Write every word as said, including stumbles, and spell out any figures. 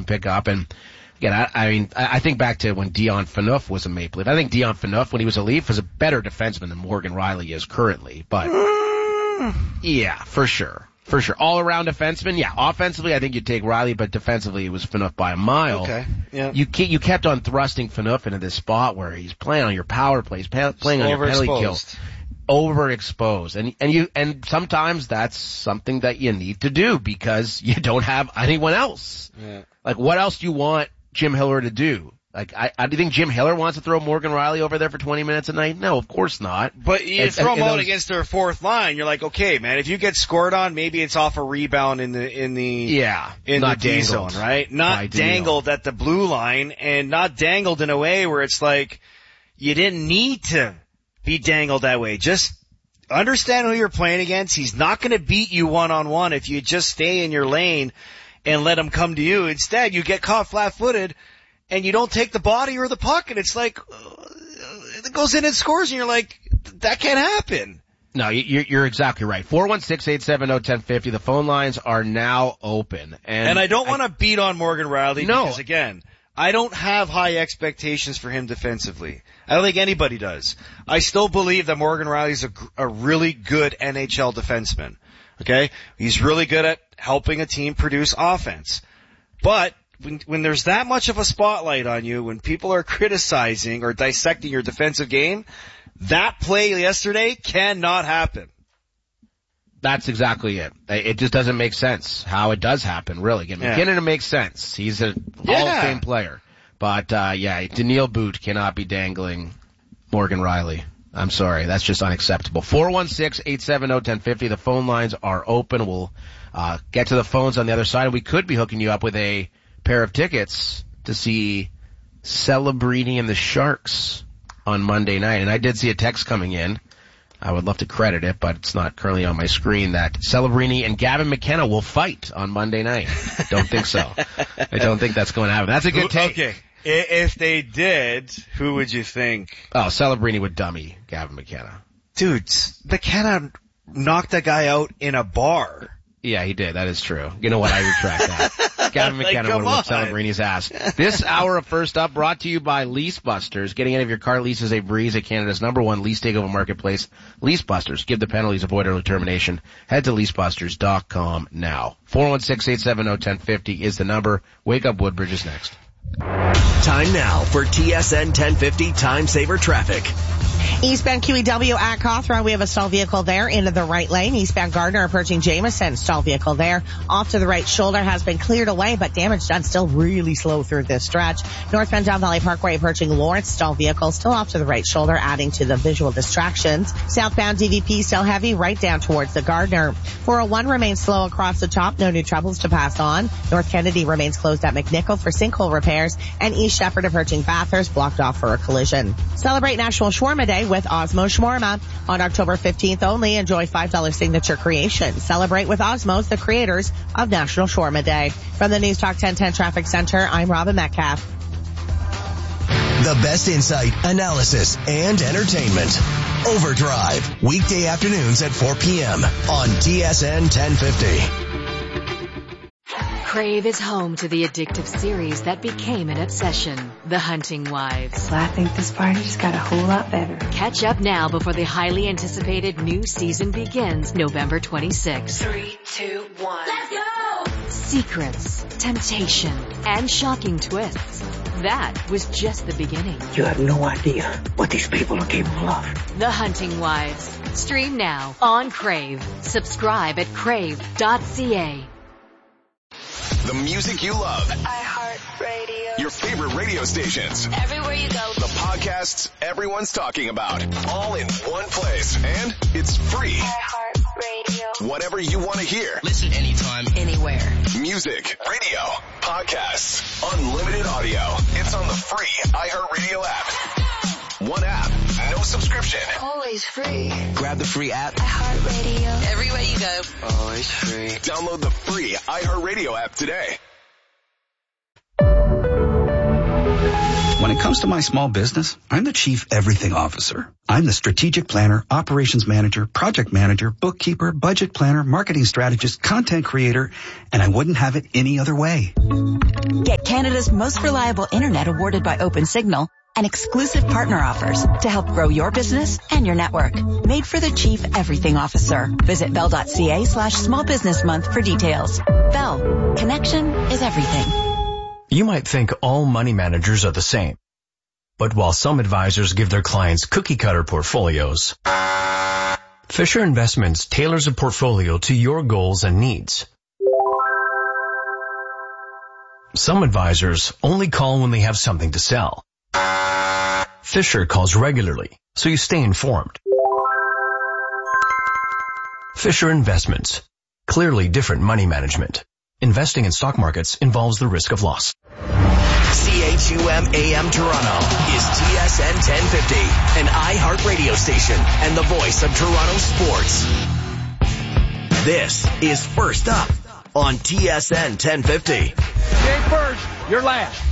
pick up. And again, I, I mean, I, I think back to when Dion Phaneuf was a Maple Leaf. I think Dion Phaneuf, when he was a Leaf, was a better defenseman than Morgan Rielly is currently. But yeah, for sure. For sure. All-around defenseman, yeah. Offensively, I think you'd take Rielly, but defensively, it was Phaneuf by a mile. Okay, yeah. You ke- you kept on thrusting Phaneuf into this spot where he's playing on your power plays, pa- playing on your penalty kills. Overexposed. And, and you, and sometimes that's something that you need to do because you don't have anyone else. Yeah. Like, what else do you want Jim Hiller to do? Like, I, I do you think Jim Hiller wants to throw Morgan Rielly over there for twenty minutes a night? No, of course not. But you and, throw and, him and out those, against their fourth line, you're like, okay, man, if you get scored on, maybe it's off a rebound in the, in the, yeah, in not the D zone, right? Not dangled at the blue line and not dangled in a way where it's like, you didn't need to be dangled that way. Just understand who you're playing against. He's not going to beat you one on one if you just stay in your lane and let him come to you. Instead, you get caught flat-footed and you don't take the body or the puck, and it's like, uh, it goes in and scores, and you're like, that can't happen. No, you're, you're exactly right. four one six, eight seven zero, one zero five zero. The phone lines are now open. And, and I don't want to beat on Morgan Rielly no. because, again, I don't have high expectations for him defensively. I don't think anybody does. I still believe that Morgan Rielly's a, a really good N H L defenseman. Okay? He's really good at helping a team produce offense. But when, when there's that much of a spotlight on you, when people are criticizing or dissecting your defensive game, that play yesterday cannot happen. That's exactly it. It just doesn't make sense how it does happen, really. Again, yeah. McKinnon, it makes sense. He's a yeah. Hall of Fame player. But, uh, yeah, Daniil Boot cannot be dangling Morgan Rielly. I'm sorry. That's just unacceptable. four one six, eight seven zero, one zero five zero. The phone lines are open. We'll, uh, get to the phones on the other side. We could be hooking you up with a pair of tickets to see Celebrini and the Sharks on Monday night. And I did see a text coming in. I would love to credit it, but it's not currently on my screen, that Celebrini and Gavin McKenna will fight on Monday night. Don't think so. I don't think that's going to happen. That's a good take. Okay. If they did, who would you think? Oh, Celebrini would dummy Gavin McKenna. Dude, McKenna knocked a guy out in a bar. Yeah, he did. That is true. You know what? I retract that. Gavin like, McKenna would whip Celebrini's ass. This hour of First Up brought to you by Leasebusters. Getting out of your car lease is a breeze at Canada's number one lease takeover marketplace. Leasebusters. Give the penalties, avoid early termination. Head to leasebusters dot com now. four one six, eight seven zero, one zero five zero is the number. Wake Up Woodbridge is next. Time now for T S N ten fifty Time Saver Traffic. Eastbound Q E W at Cawthron, we have a stalled vehicle there into the right lane. Eastbound Gardner approaching Jameson, stalled vehicle there. Off to the right shoulder has been cleared away, but damage done still really slow through this stretch. Northbound Down Valley Parkway approaching Lawrence, stalled vehicle still off to the right shoulder, adding to the visual distractions. Southbound D V P still heavy right down towards the Gardner. four oh one remains slow across the top, no new troubles to pass on. North Kennedy remains closed at McNichol for sinkhole repairs, and East Shepherd approaching Bathurst blocked off for a collision. Celebrate National Shawarma Day with Osmo Shawarma. On October fifteenth only, enjoy five dollars signature creation. Celebrate with Osmos, the creators of National Shawarma Day. From the News Talk ten ten Traffic Center, I'm Robin Metcalf. The best insight, analysis, and entertainment. Overdrive, weekday afternoons at four p.m. on T S N ten fifty. Crave is home to the addictive series that became an obsession, The Hunting Wives. Well, I think this party just got a whole lot better. Catch up now before the highly anticipated new season begins November twenty-sixth. Three, two, one. Let's go! Secrets, temptation, and shocking twists. That was just the beginning. You have no idea what these people are capable of. The Hunting Wives. Stream now on Crave. Subscribe at crave dot c a. The music you love. iHeartRadio. Your favorite radio stations. Everywhere you go. The podcasts everyone's talking about. All in one place. And it's free. iHeartRadio. Whatever you want to hear. Listen anytime, anywhere. Music, radio, podcasts, unlimited audio. It's on the free iHeartRadio app. One app, no subscription. Always free. Grab the free app. iHeartRadio. Everywhere you go. Always free. Download the free iHeartRadio app today. When it comes to my small business, I'm the chief everything officer. I'm the strategic planner, operations manager, project manager, bookkeeper, budget planner, marketing strategist, content creator, and I wouldn't have it any other way. Get Canada's most reliable internet awarded by OpenSignal, and exclusive partner offers to help grow your business and your network. Made for the Chief Everything Officer. Visit bell.ca slash small business month for details. Bell. Connection is everything. You might think all money managers are the same. But while some advisors give their clients cookie-cutter portfolios, Fisher Investments tailors a portfolio to your goals and needs. Some advisors only call when they have something to sell. Fisher calls regularly, so you stay informed. Fisher Investments. Clearly different money management. Investing in stock markets involves the risk of loss. C H U M A M Toronto is T S N ten fifty, an iHeart radio station and the voice of Toronto sports. This is First Up on T S N ten fifty. You ain't first, you're last.